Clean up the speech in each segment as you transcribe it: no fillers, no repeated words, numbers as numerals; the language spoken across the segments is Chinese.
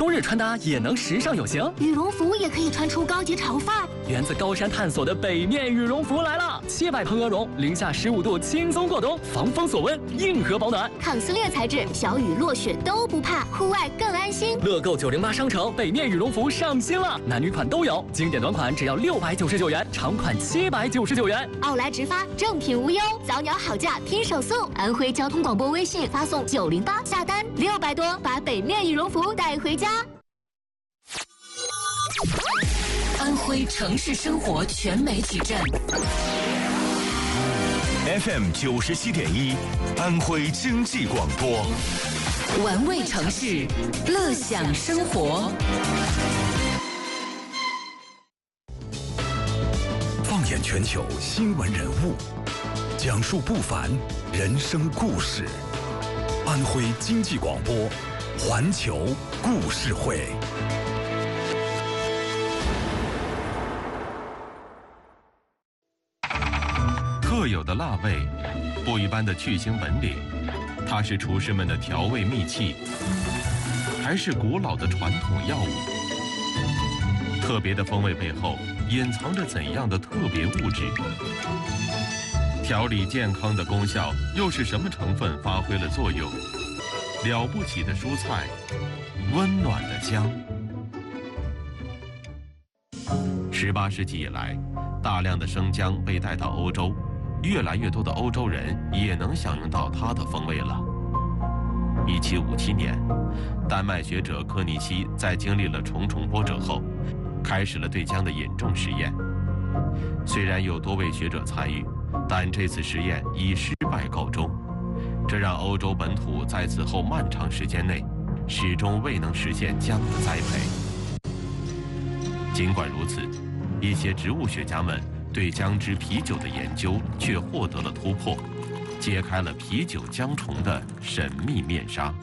冬日穿搭也能时尚有型， 羽绒服也可以穿出高级潮范儿。 源自高山探索的北面羽绒服来了，700蓬鹅绒，零下15度轻松过冬，防风锁温，硬核保暖， 抗撕裂材质，小雨落雪都不怕，户外更安心。 乐购908商城北面羽绒服上新了，男女款都有，经典短款只要699元，长款799元。 奥莱直发，正品无忧，早鸟好价拼手速。安徽交通广播微信发送908下单，600多把北面羽绒服带回家。 安徽城市生活全媒体站 FM 97.1，安徽经济广播， 玩味城市，乐享生活。 放眼全球新闻人物，讲述不凡人生故事。安徽经济广播，环球故事会。 特有的辣味，不一般的去腥本领，它是厨师们的调味秘器，还是古老的传统药物？特别的风味背后隐藏着怎样的特别物质？调理健康的功效又是什么成分发挥了作用？了不起的蔬菜，温暖的姜。18世纪以来，大量的生姜被带到欧洲。越来越多的欧洲人也能享用到它的风味了。1757年，丹麦学者科尼希在经历了重重波折后，开始了对姜的引种实验。虽然有多位学者参与，但这次实验以失败告终，这让欧洲本土在此后漫长时间内始终未能实现姜的栽培。尽管如此，一些植物学家们对姜汁啤酒的研究却获得了突破，揭开了啤酒姜虫的神秘面纱。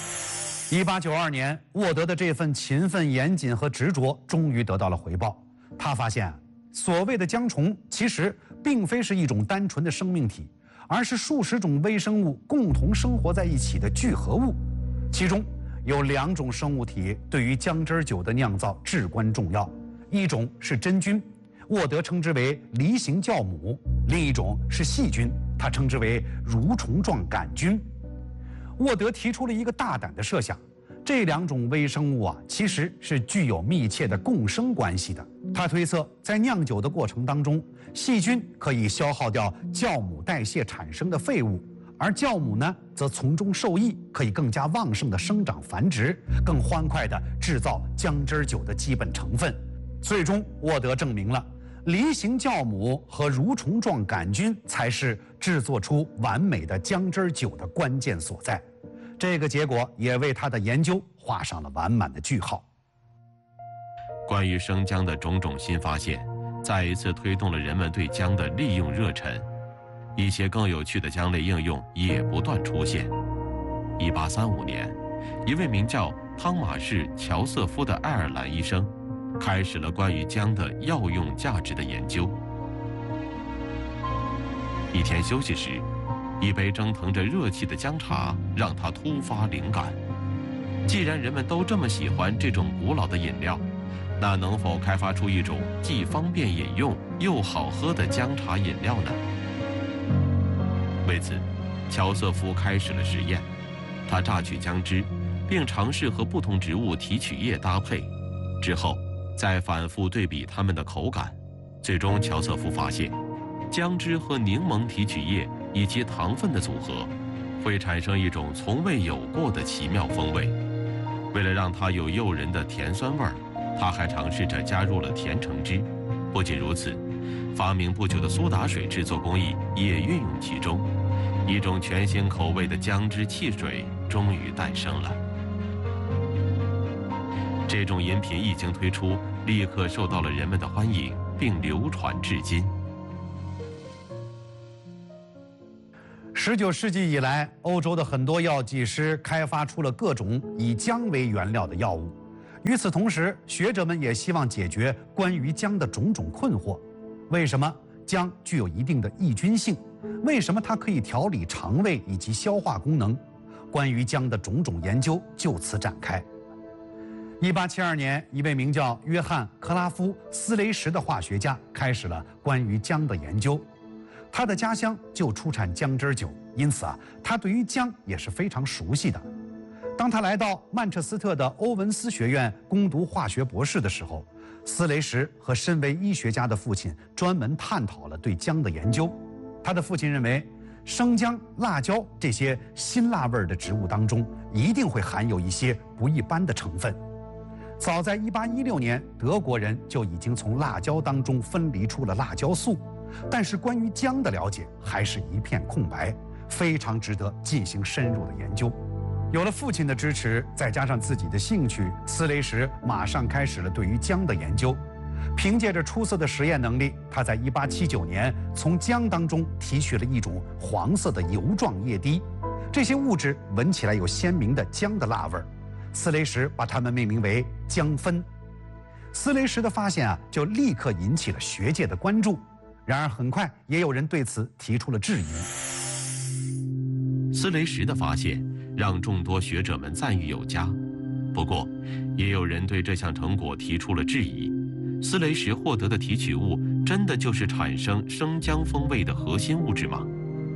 1892年，沃德的这份勤奋、严谨和执着终于得到了回报。他发现，所谓的姜虫其实并非是一种单纯的生命体，而是数十种微生物共同生活在一起的聚合物。其中有2种生物体对于姜汁酒的酿造至关重要，一种是真菌，沃德称之为梨形酵母，另一种是细菌，他称之为蠕虫状杆菌。沃德提出了一个大胆的设想，这2种微生物其实是具有密切的共生关系的。他推测，在酿酒的过程当中，细菌可以消耗掉酵母代谢产生的废物，而酵母呢，则从中受益，可以更加旺盛的生长繁殖，更欢快地制造姜汁酒的基本成分。最终，沃德证明了梨形酵母和蠕虫状杆菌才是制作出完美的姜汁酒的关键所在。这个结果也为他的研究画上了完满的句号。 关于生姜的种种新发现，再一次推动了人们对姜的利用热忱。一些更有趣的姜类应用也不断出现。1835年，一位名叫汤马士·乔瑟夫的爱尔兰医生开始了关于姜的药用价值的研究。一天休息时，一杯蒸腾着热气的姜茶让他突发灵感：既然人们都这么喜欢这种古老的饮料，那能否开发出一种既方便饮用又好喝的姜茶饮料呢？为此，乔瑟夫开始了实验。他榨取姜汁，并尝试和不同植物提取液搭配，之后再反复对比它们的口感。最终，乔瑟夫发现，姜汁和柠檬提取液以及糖分的组合，会产生一种从未有过的奇妙风味。为了让它有诱人的甜酸味儿，他还尝试着加入了甜橙汁。不仅如此，发明不久的苏打水制作工艺也运用其中，一种全新口味的姜汁汽水终于诞生了。这种饮品一经推出，立刻受到了人们的欢迎，并流传至今。 19世纪以来，欧洲的很多药剂师开发出了各种以姜为原料的药物。与此同时，学者们也希望解决关于姜的种种困惑：为什么姜具有一定的抑菌性？为什么它可以调理肠胃以及消化功能？关于姜的种种研究就此展开。 1872年，一位名叫约翰·克拉夫·斯雷什的化学家开始了关于姜的研究。他的家乡就出产姜汁酒，因此他对于姜也是非常熟悉的。当他来到曼彻斯特的欧文斯学院攻读化学博士的时候，斯雷什和身为医学家的父亲专门探讨了对姜的研究。他的父亲认为，生姜、辣椒这些辛辣味的植物当中一定会含有一些不一般的成分。早在1816年，德国人就已经从辣椒当中分离出了辣椒素，但是关于姜的了解还是一片空白，非常值得进行深入的研究。有了父亲的支持，再加上自己的兴趣，斯雷什马上开始了对于姜的研究。凭借着出色的实验能力，他在1879年从姜当中提取了一种黄色的油状液滴，这些物质闻起来有鲜明的姜的辣味儿。斯雷什把它们命名为姜酚。斯雷什的发现就立刻引起了学界的关注。然而很快也有人对此提出了质疑。 斯雷什的发现让众多学者们赞誉有加，不过也有人对这项成果提出了质疑。斯雷什获得的提取物真的就是产生生姜风味的核心物质吗？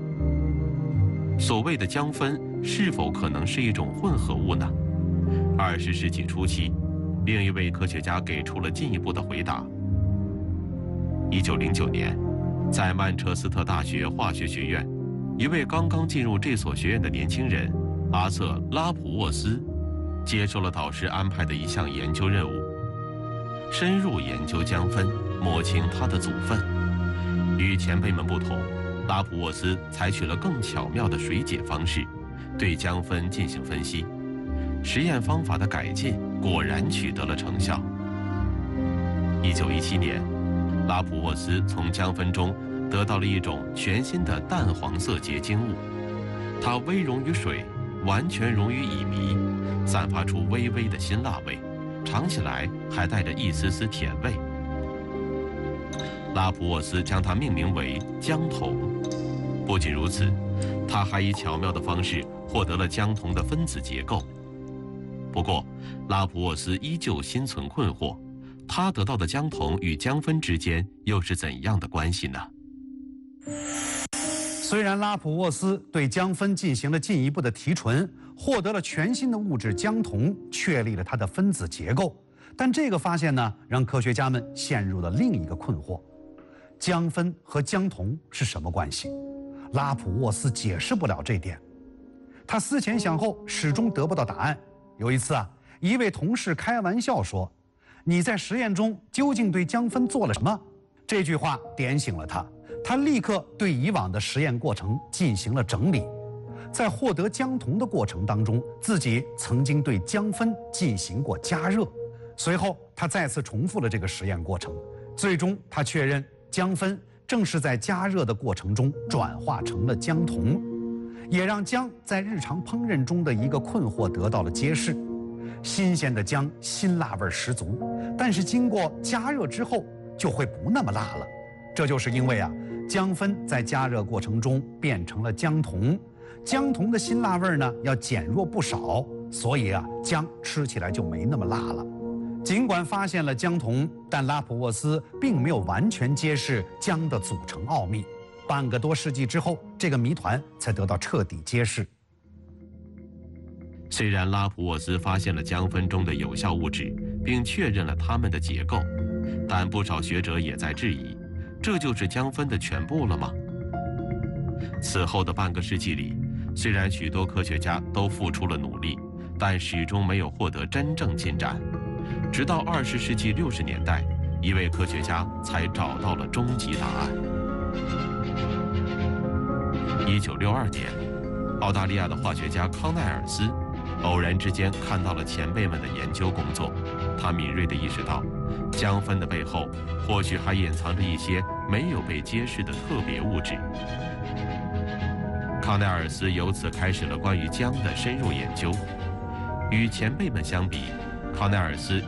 所谓的姜酚是否可能是一种混合物呢？20世纪初期，另一位科学家给出了进一步的回答。1909年，在曼彻斯特大学化学学院，一位刚刚进入这所学院的年轻人阿瑟·拉普沃斯，接受了导师安排的一项研究任务，深入研究姜酚，摸清它的组分。与前辈们不同，拉普沃斯采取了更巧妙的水解方式，对姜酚进行分析。实验方法的改进果然取得了成效。1917年，拉普沃斯从姜酚中得到了一种全新的淡黄色结晶物，它微溶于水，完全溶于乙醚，散发出微微的辛辣味，尝起来还带着一丝丝甜味。拉普沃斯将它命名为姜酮。不仅如此，他还以巧妙的方式获得了姜酮的分子结构。不过，拉普沃斯依旧心存困惑，他得到的姜酮与姜酚之间又是怎样的关系呢？ 虽然拉普沃斯对姜酚进行了进一步的提纯，获得了全新的物质姜酮，确立了它的分子结构，但这个发现呢，让科学家们陷入了另一个困惑：姜酚和姜酮是什么关系？拉普沃斯解释不了这点，他思前想后，始终得不到答案。有一次一位同事开玩笑说：“你在实验中究竟对姜酚做了什么？”这句话点醒了他，他立刻对以往的实验过程进行了整理。在获得姜酮的过程当中，自己曾经对姜酚进行过加热。随后，他再次重复了这个实验过程，最终他确认姜酚正是在加热的过程中转化成了姜酮，也让姜在日常烹饪中的一个困惑得到了揭示。新鲜的姜辛辣味十足，但是经过加热之后就会不那么辣了。这就是因为姜酚在加热过程中变成了姜酮，姜酮的辛辣味呢要减弱不少，所以姜吃起来就没那么辣了。尽管发现了姜酮，但拉普沃斯并没有完全揭示姜的组成奥秘。半个多世纪之后，这个谜团才得到彻底揭示。 虽然拉普沃斯发现了姜酚中的有效物质，并确认了它们的结构，但不少学者也在质疑，这就是姜酚的全部了吗？此后的半个世纪里，虽然许多科学家都付出了努力，但始终没有获得真正进展。直到20世纪60年代，一位科学家才找到了终极答案。1962年，澳大利亚的化学家康奈尔斯偶然之间看到了前辈们的研究工作，他敏锐地意识到，姜酚的背后或许还隐藏着一些没有被揭示的特别物质。康奈尔斯由此开始了关于姜的深入研究。与前辈们相比，康奈尔斯